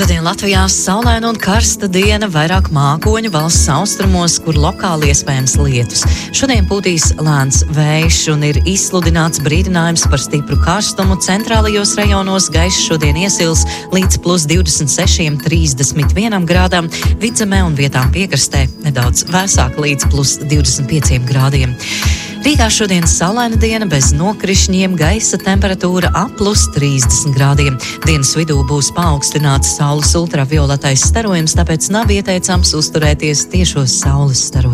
Šodien Latvijā saulaina un karsta diena, vairāk mākoņu valsts austrumos, kur lokāli iespējams lietus. Šodien pūtīs lēns vējš un ir izsludināts brīdinājums par stipru karstumu. Centrālajos rajonos gaiss šodien iesils līdz plus 26–31 grādām, Vidzemē un vietām piekrastē nedaudz vēsāk līdz plus 25 grādiem. Rīgā šodien saulaina diena bez nokrišņiem, gaisa temperatūra ap plus 30 grādiem. Dienas vidū būs paaugstināts saules ultravioletais starojums, tāpēc nav ieteicams uzturēties tiešos saules staros.